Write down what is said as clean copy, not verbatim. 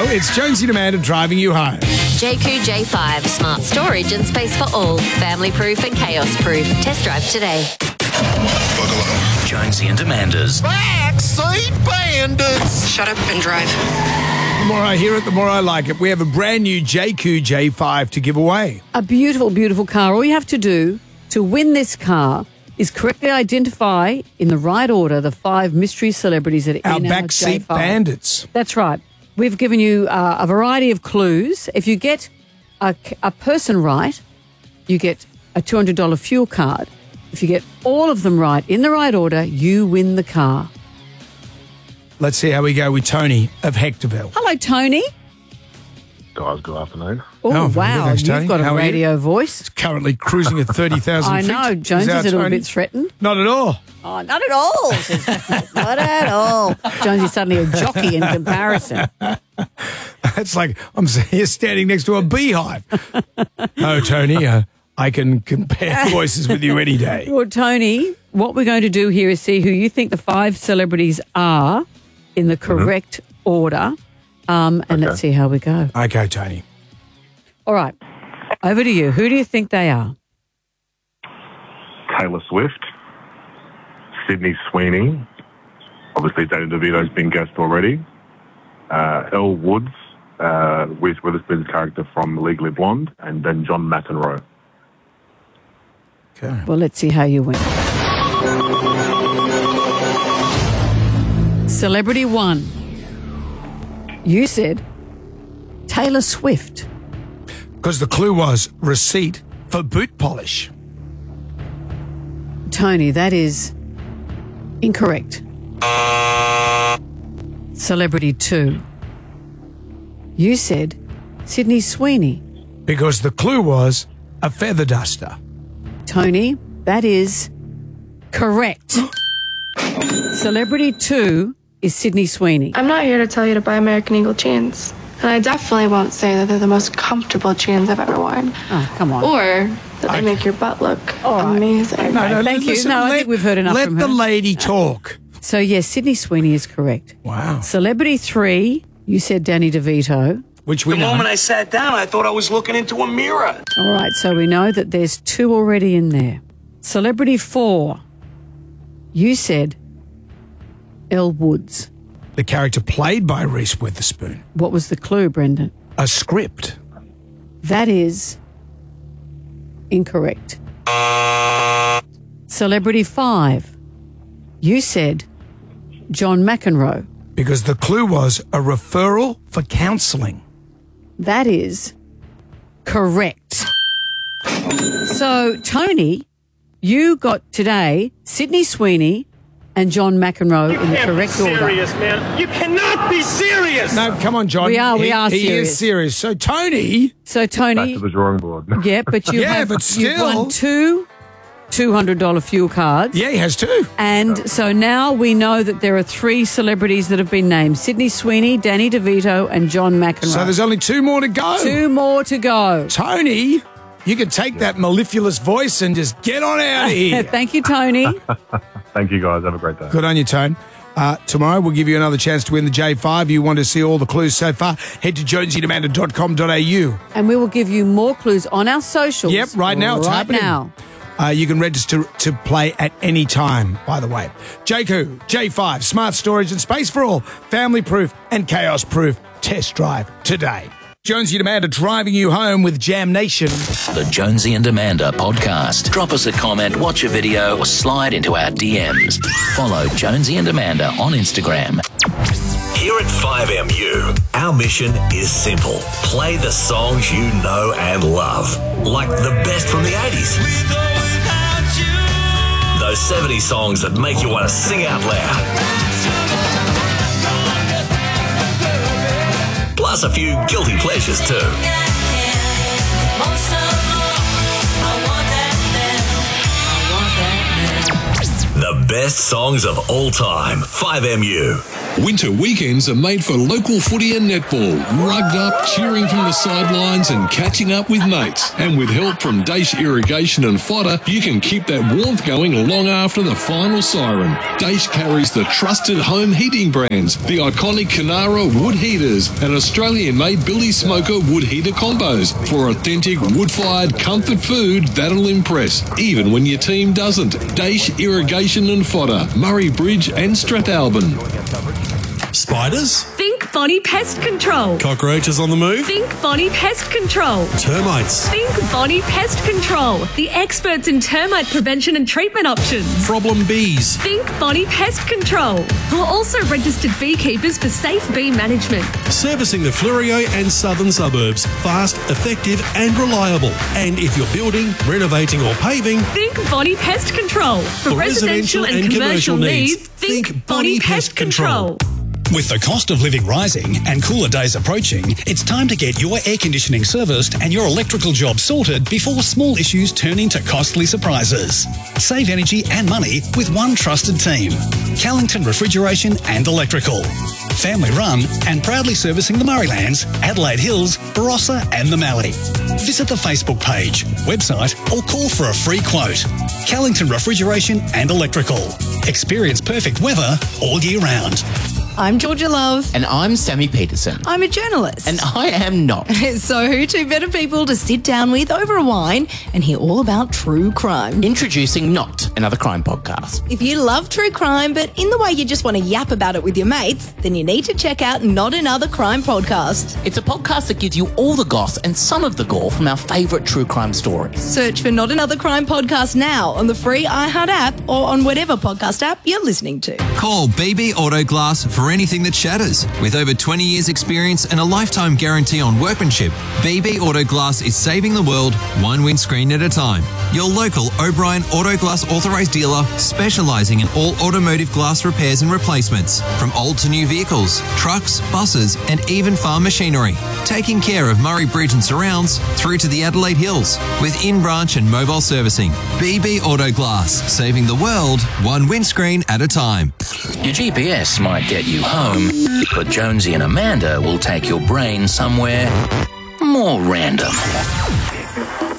It's Jonesy and Amanda driving you home. JQ J5, smart storage and space for all. Family proof and chaos proof. Test drive today. Buckle up. Jonesy and Amanda's Backseat Bandits. Shut up and drive. The more I hear it, the more I like it. We have a brand new JQ J5 to give away. A beautiful, beautiful car. All you have to do to win this car is correctly identify in the right order the 5 mystery celebrities that are Our in our backseat J5. bandits. That's right. We've given you a variety of clues. If you get a person right, you get a $200 fuel card. If you get all of them right in the right order, you win the car. Let's see how we go with Tony of Hectorville. Hello, Tony. Guys, good afternoon. Oh, very good, wow. thanks, You've Tony. got How a are you? radio voice. Currently cruising at 30,000 I feet. know. Jones Is is our a little Tony? bit threatened. Not at all. Oh, not at all. Not at all. Jones is suddenly a jockey in comparison. It's like I'm here standing next to a beehive. Oh, Tony, I can compare voices with you any day. Well, Tony, what we're going to do here is see who you think the 5 celebrities are in the correct order. And let's see how we go. Okay, Tony. All right. Over to you. Who do you think they are? Taylor Swift, Sydney Sweeney, obviously Danny DeVito's been guest already, Elle Woods, Reese Witherspoon's character from Legally Blonde, and then John McEnroe. Okay. Well, let's see how you win. Celebrity 1. You said Taylor Swift. Because the clue was receipt for boot polish. Tony, that is incorrect. Celebrity 2. You said Sydney Sweeney. Because the clue was a feather duster. Tony, that is correct. Celebrity 2 is Sydney Sweeney. I'm not here to tell you to buy American Eagle jeans. And I definitely won't say that they're the most comfortable jeans I've ever worn. Oh, come on. Or that they make your butt look amazing. No, Thank you. No, I think we've heard enough from her. Let the lady talk. So, yes, Sydney Sweeney is correct. Wow. Celebrity 3, you said Danny DeVito. Which we The know. moment I sat down, I thought I was looking into a mirror. All right, so we know that there's 2 already in there. Celebrity 4, you said Elle Woods. The character played by Reese Witherspoon. What was the clue, Brendan? A script. That is incorrect. Celebrity 5, you said John McEnroe. Because the clue was a referral for counselling. That is correct. So, Tony, you got today Sydney Sweeney and John McEnroe in the correct order. Serious, man. You cannot be serious. No, come on, John. We are He serious. is serious. So, Tony... So, Back Tony, to the drawing board. yeah, but you Yeah, have but you've still. won 2 $200 fuel cards. Yeah, he has 2. And so now we know that there are 3 celebrities that have been named. Sydney Sweeney, Danny DeVito and John McEnroe. So there's only 2 more to go. 2 more to go. Tony, you can take that mellifluous voice and just get on out of here. Thank you, Tony. Thank you, guys. Have a great day. Good on you, Tone. Tomorrow we'll give you another chance to win the J5. You want to see all the clues so far, head to jonesyandamanda.com.au. And we will give you more clues on our socials. Yep, right now it's happening. now. You can register to play at any time, by the way. JQ, J5, smart storage and space for all, family proof and chaos proof. Test drive today. Jonesy and Amanda driving you home with Jam Nation. The Jonesy and Amanda podcast. Drop us a comment, watch a video, or slide into our DMs. Follow Jonesy and Amanda on Instagram. Here at 5MU, our mission is simple. Play the songs you know and love, like the best from the 80s. Those 70 songs that make you want to sing out loud. Plus a few guilty pleasures too. The best songs of all time. 5MU. Winter weekends are made for local footy and netball, rugged up, cheering from the sidelines and catching up with mates. And with help from Daesh Irrigation and Fodder, you can keep that warmth going long after the final siren. Daesh carries the trusted home heating brands, the iconic Canara wood heaters and Australian-made Billy Smoker wood heater combos for authentic wood-fired comfort food that'll impress, even when your team doesn't. Daesh Irrigation and Fodder, Murray Bridge and Strathalbyn. Spiders? Think Bonnie Pest Control. Cockroaches on the move? Think Bonnie Pest Control. Termites? Think Bonnie Pest Control, the experts in termite prevention and treatment options. Problem bees? Think Bonnie Pest Control, who are also registered beekeepers for safe bee management. Servicing the Fleurieu and southern suburbs. Fast, effective and reliable. And if you're building, renovating or paving, think Bonnie Pest Control. For residential and commercial needs, think Bonnie Pest Control. With the cost of living rising and cooler days approaching, it's time to get your air conditioning serviced and your electrical job sorted before small issues turn into costly surprises. Save energy and money with one trusted team. Callington Refrigeration and Electrical. Family run and proudly servicing the Murraylands, Adelaide Hills, Barossa and the Mallee. Visit the Facebook page, website or call for a free quote. Callington Refrigeration and Electrical. Experience perfect weather all year round. I'm Georgia Love. And I'm Sammy Peterson. I'm a journalist. And I am not. So who two better people to sit down with over a wine and hear all about true crime? Introducing Not, another crime podcast. If you love true crime, but in the way you just want to yap about it with your mates, then you need to check out Not Another Crime Podcast. It's a podcast that gives you all the goss and some of the gore from our favourite true crime stories. Search for Not Another Crime Podcast now on the free iHeart app or on whatever podcast app you're listening to. Call BB Auto Glass for anything that shatters. With over 20 years experience and a lifetime guarantee on workmanship, BB Auto Glass is saving the world one windscreen at a time. Your local O'Brien Auto Glass authorised dealer specialising in all automotive glass repairs and replacements, from old to new vehicles, trucks, buses and even farm machinery. Taking care of Murray Bridge and surrounds through to the Adelaide Hills with in-branch and mobile servicing. BB Auto Glass, saving the world one windscreen at a time. Your GPS might get you home, but Jonesy and Amanda will take your brain somewhere more random.